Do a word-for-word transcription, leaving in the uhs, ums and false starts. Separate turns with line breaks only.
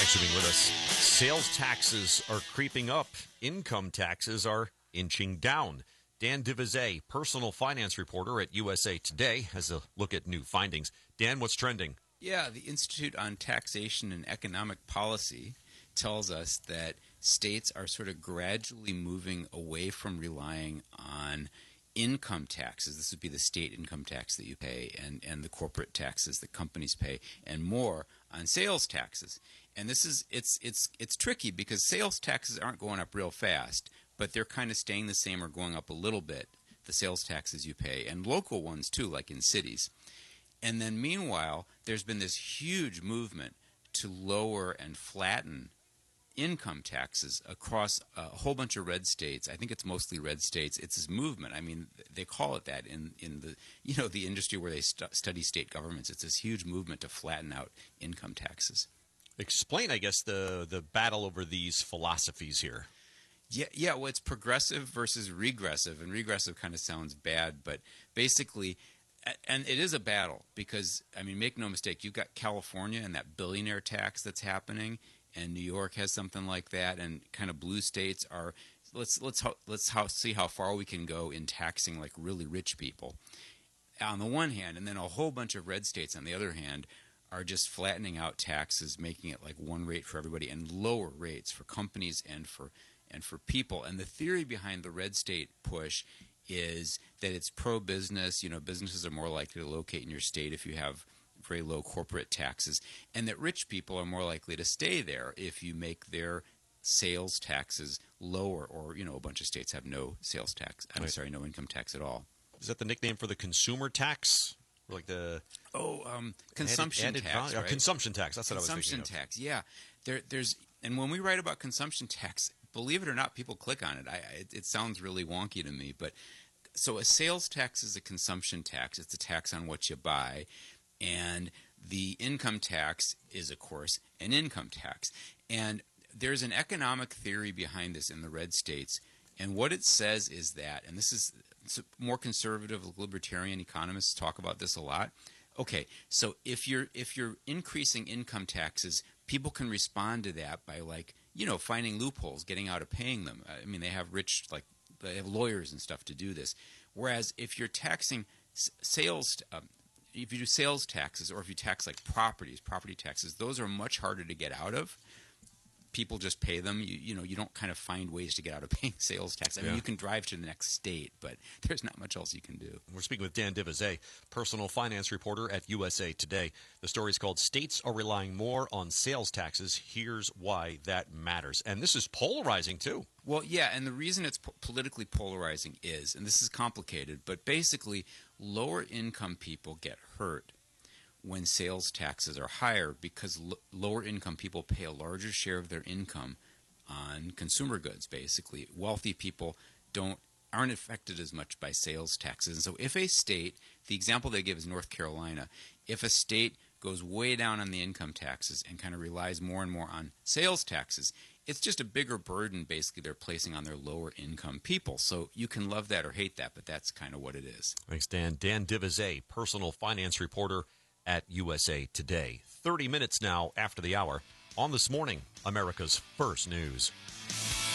Thanks for being with us. Sales taxes are creeping up. Income taxes are inching down. Dan Divizet, personal finance reporter at U S A Today, has a look at new findings. Dan, what's trending?
Yeah, the Institute on Taxation and Economic Policy tells us that states are sort of gradually moving away from relying on income taxes. This would be the state income tax that you pay and, and the corporate taxes that companies pay, and more on sales taxes. And this is it's it's it's tricky because sales taxes aren't going up real fast, but they're kind of staying the same or going up a little bit, the sales taxes you pay, and local ones too, like in cities. And then meanwhile, there's been this huge movement to lower and flatten income taxes across a whole bunch of red states. I think it's mostly red states. It's this movement. I mean, they call it that in, in the you know the industry where they stu- study state governments. It's this huge movement to flatten out income taxes.
Explain, I guess, the the battle over these philosophies here.
Yeah, yeah. Well, it's progressive versus regressive, and regressive kind of sounds bad, but basically, and it is a battle because, I mean, make no mistake, you've got California and that billionaire tax that's happening, and New York has something like that, and kind of blue states are. Let's let's let's how, see how far we can go in taxing like really rich people, on the one hand, and then a whole bunch of red states on the other hand are just flattening out taxes, making it like one rate for everybody and lower rates for companies and for and for people. And the theory behind the red state push is that it's pro-business. You know, businesses are more likely to locate in your state if you have very low corporate taxes, and that rich people are more likely to stay there if you make their sales taxes lower, or, you know, a bunch of states have no sales tax. I'm
Right.
sorry, no income tax at all.
Is that the nickname for the consumer tax? Or like the
Oh, um, consumption
added, added
tax,
value?
right?
Oh, consumption tax. That's what
Consumption
I was thinking of.
tax, yeah. There, there's, and when we write about consumption tax, believe it or not, people click on it. I, it, it sounds really wonky to me, but so a sales tax is a consumption tax. It's a tax on what you buy, and the income tax is, of course, an income tax. And there's an economic theory behind this in the red states, and what it says is that, and this is more conservative libertarian economists talk about this a lot. Okay, so if you're if you're increasing income taxes, people can respond to that by, like, you know, finding loopholes, getting out of paying them. I mean, they have rich, like, they have lawyers and stuff to do this. Whereas if you're taxing s- sales, um, if you do sales taxes, or if you tax like properties, property taxes, those are much harder to get out of. People just pay them. You, you know, you don't kind of find ways to get out of paying sales tax. I
Yeah.
mean, you can drive to the next state, but there's not much else you can do.
We're speaking with Dan Divizet, personal finance reporter at U S A Today. The story is called "States Are Relying More on Sales Taxes. Here's Why That Matters." And this is polarizing, too.
Well, yeah, and the reason it's po- politically polarizing is, and this is complicated, but basically lower income people get hurt when sales taxes are higher because l- lower income people pay a larger share of their income on consumer goods, basically. Wealthy people don't aren't affected as much by sales taxes. And so if a state, the example they give is North Carolina, if a state goes way down on the income taxes and kind of relies more and more on sales taxes, it's just a bigger burden basically they're placing on their lower income people. So you can love that or hate that, but that's kind of what it is.
Thanks, Dan. Dan Divizet, personal finance reporter at U S A Today. thirty minutes now after the hour on This Morning, America's First News.